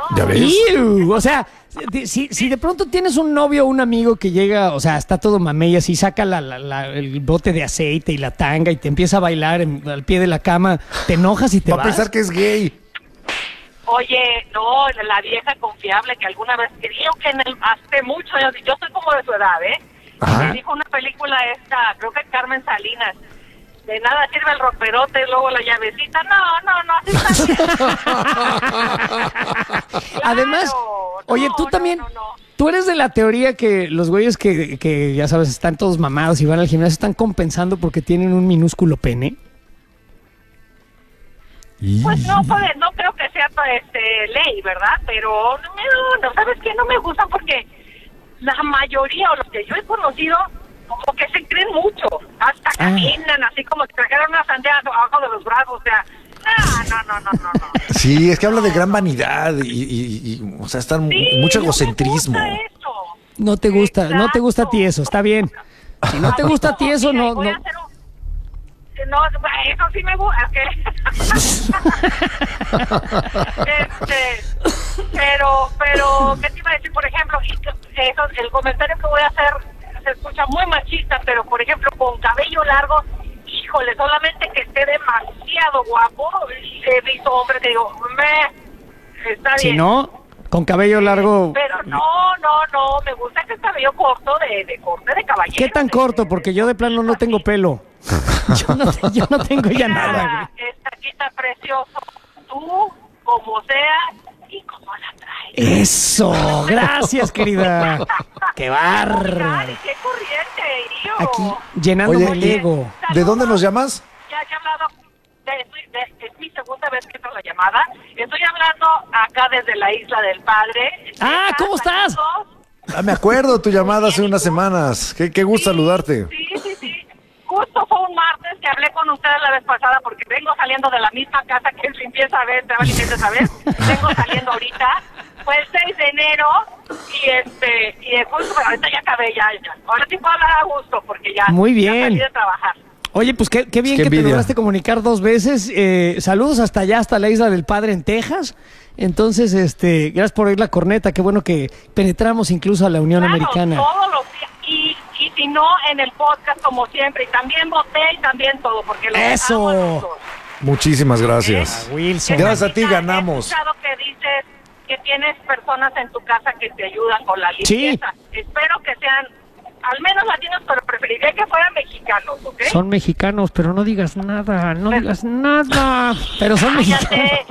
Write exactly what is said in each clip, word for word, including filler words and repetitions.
¿Ya ves? ¡Iu! O sea, si, si de pronto tienes un novio o un amigo que llega, o sea, está todo mamey así, saca la, la, la, el bote de aceite y la tanga y te empieza a bailar en, al pie de la cama, te enojas y te Va vas. a pensar que es gay. Oye, no, la vieja confiable que alguna vez creo que en el, hace mucho, yo, yo soy como de su edad, ¿eh? Ajá. Me dijo una película esta, creo que Carmen Salinas, de nada sirve el roperote, luego la llavecita, no, no, no, así está bien. Además, Claro, oye, no, tú no, también, no, no. tú eres de la teoría que los güeyes que, que, ya sabes, están todos mamados y van al gimnasio están compensando porque tienen un minúsculo pene. Pues no, pues, no creo que sea este, ley, ¿verdad? Pero no, no, ¿sabes qué? No me gustan porque la mayoría o los que yo he conocido como que se creen mucho, hasta caminan así como que trajeron una sandía abajo de los brazos, o sea, no, no, no, no, no. Sí, es que habla de gran vanidad y, y, y o sea, están Sí, mucho no me egocentrismo. gusta eso. No te gusta, no te gusta a ti eso, está bien. Si no te gusta a ti eso, Mira, no, voy a no. hacer un- No, eso sí me gusta. este, pero, pero, ¿qué te iba a decir? Por ejemplo, eso, el comentario que voy a hacer se escucha muy machista, pero por ejemplo, con cabello largo, híjole, solamente que esté demasiado guapo, he visto hombres que digo, me, está bien. Si no, con cabello largo. Pero no, no, no, me gusta que el cabello corto de, de corte de caballero. ¿Qué tan corto? Porque yo de plano no tengo pelo. Yo no, yo no tengo ya nada, güey. Esta aquí está precioso. Tú, como sea, y como la traes. Eso, gracias, querida. Qué bárbaro. Ay, qué corriente, Río. Aquí, llenándome Oye, el ¿y ego. ¿de dónde nos llamas? Ya he hablado, de, de, es mi segunda vez que tengo la llamada. Estoy hablando acá desde la Isla del Padre. Ah, ¿cómo estás? Ah, me acuerdo de tu llamada hace unas semanas. Qué, qué gusto Sí, saludarte. Sí, sí, sí. Justo fue un martes que hablé con ustedes la vez pasada porque vengo saliendo de la misma casa que es limpieza a ver, trabajo limpieza a ver. Vengo saliendo ahorita. Fue el seis de enero y este y justo ahorita ya acabé ya, ya. Ahora sí puedo hablar a gusto porque ya, Muy ya bien. salí de trabajar. Oye, pues qué, qué bien Qué que te envidia. lograste comunicar dos veces. Eh, saludos hasta allá, hasta la Isla del Padre en Texas. Entonces, este, gracias por oír la corneta. Qué bueno que penetramos incluso a la Unión Claro, Americana. todos los días. Y, y si no, en el podcast como siempre. Y también voté y también todo porque los ¡Eso! amo a los dos. Muchísimas gracias. Ah, Wilson. Gracias a ti He ganamos. escuchado que dices que tienes personas en tu casa que te ayudan con la Sí. limpieza. Espero que sean al menos latinos, pero preferiría que fueran mexicanos, ¿ok? Son mexicanos, pero no digas nada, no digas nada. Pero son mexicanos. Cállate.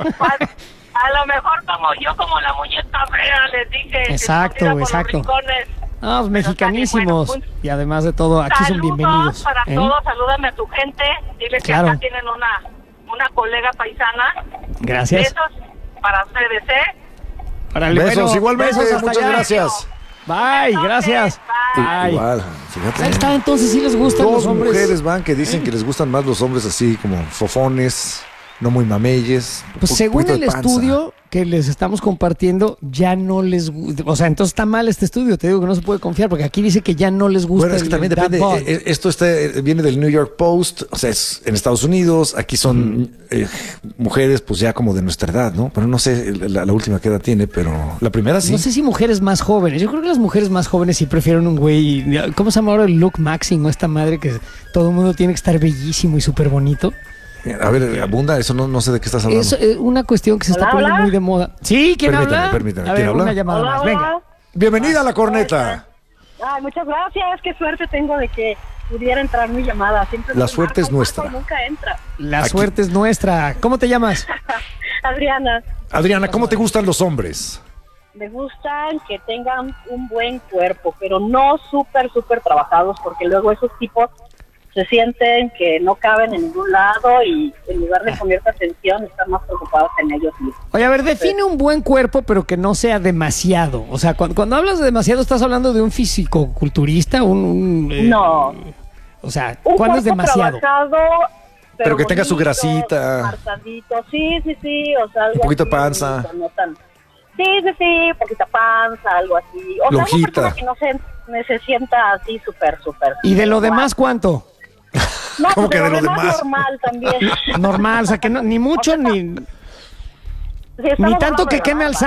A, a lo mejor como yo, como la muñeca fea, les dije. Exacto, escondida por los exacto. rincones. Ah, pues mexicanísimos. Bueno, pues, Y además de todo, aquí son Saludos bienvenidos. para ¿eh? todos, salúdame a tu gente. Dile Claro. que acá tienen una, una colega paisana. Gracias. Besos para ustedes, ¿eh? Órale, Besos, bueno, igualmente. besos hasta Muchas allá. gracias. Bye, gracias. Bye. Bye. Igual, fíjate. Ahí está, entonces sí les gustan Dos los hombres. mujeres van que dicen que les gustan más los hombres así como fofones, no muy mameyes. Pues pu- según poquito el de panza. estudio que les estamos compartiendo, ya no les gusta. O sea, entonces está mal este estudio. Te digo que no se puede confiar porque aquí dice que ya no les gusta. Bueno, es que el- también el dad depende. bod. eh, Esto está, eh, viene del New York Post, o sea, es en Estados Unidos. Aquí son eh, mujeres, pues ya como de nuestra edad, ¿no? Pero no sé la, la última que edad tiene, pero la primera sí. No sé si mujeres más jóvenes. Yo creo que las mujeres más jóvenes sí prefieren un güey. ¿Cómo se llama ahora el look maxing o esta madre que todo el mundo tiene que estar bellísimo y súper bonito? A ver, abunda, eso no, no sé de qué estás hablando. Es eh, una cuestión que se está Hola, poniendo hola. muy de moda. Sí, ¿quién Permítame, habla? permítame, A ¿quién ver, habla? una llamada Hola, más. hola. Venga. Bienvenida a la corneta. Ay, muchas gracias. Qué suerte tengo de que pudiera entrar mi llamada. Siempre La me suerte marca, es nuestra. marca y nunca entra. La Aquí. suerte es nuestra. ¿Cómo te llamas? Adriana, Adriana, ¿cómo te gustan los hombres? me gustan que tengan un buen cuerpo, pero no súper, súper trabajados, porque luego esos tipos se sienten que no caben en ningún lado y en lugar de ponerte atención están más preocupados en ellos mismos. Oye, a ver, define un buen cuerpo, pero que no sea demasiado. O sea, cuando, cuando hablas de demasiado, ¿estás hablando de un fisicoculturista? Un, un, eh, No. O sea, Un ¿cuándo es cuerpo demasiado? trabajado, Pero que tenga su bonito, grasita. marcadito. Sí, sí, sí, o sea, algo Un poquito de así, panza. bonito, no tan- Sí, sí, sí, poquita panza, algo así. O sea, una Lonjita. persona que no se, no se sienta así súper, súper. ¿Y de lo súper demás cuánto? No, ¿Cómo pues que de lo demás? normal también. Normal, o sea, que no, ni mucho ni, Sí, estamos ni tanto hablando que de queme al la